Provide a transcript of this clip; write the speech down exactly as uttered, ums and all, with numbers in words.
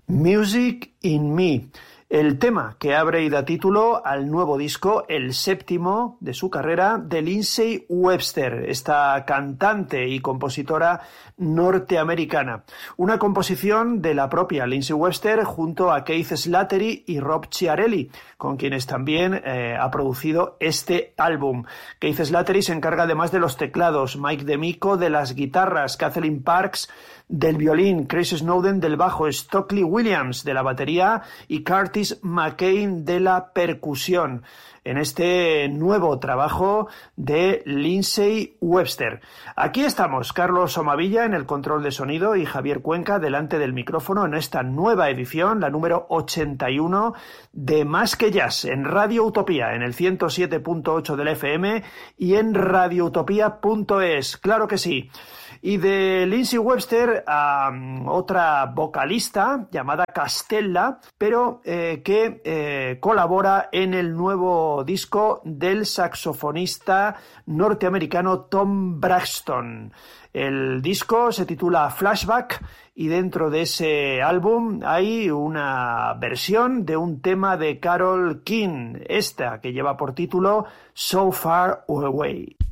Music in Me, el tema que abre y da título al nuevo disco, el séptimo de su carrera, de Lindsey Webster, esta cantante y compositora norteamericana. Una composición de la propia Lindsey Webster junto a Keith Slattery y Rob Chiarelli, con quienes también eh, ha producido este álbum. Keith Slattery se encarga además de los teclados, Mike DeMico de las guitarras, Kathleen Parks del violín, Chris Snowden del bajo, Stockley Williams de la batería y Curtis McCain de la percusión, en este nuevo trabajo de Lindsey Webster. Aquí estamos, Carlos Somavilla en el control de sonido y Javier Cuenca delante del micrófono en esta nueva edición, la número ochenta y uno de Más que Jazz, en Radio Utopía, en el ciento siete punto ocho del F M y en radio utopía punto es. Claro que sí. Y de Lindsey Webster a um, otra vocalista llamada Castella, pero eh, que eh, colabora en el nuevo disco del saxofonista norteamericano Tom Braxton. El disco se titula Flashback y dentro de ese álbum hay una versión de un tema de Carole King, esta que lleva por título So Far Away.